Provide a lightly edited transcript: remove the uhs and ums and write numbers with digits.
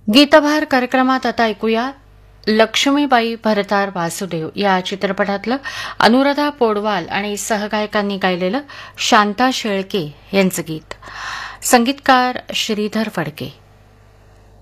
गीतभार कार्यक्रमात आता ऐकूया लक्ष्मीबाई भरतार वासुदेव या चित्रपटातलं अनुराधा पौडवाल आणि सहगायकांनी गायलेलं शांता शेळके यांचं गीत. संगीतकार श्रीधर फडके.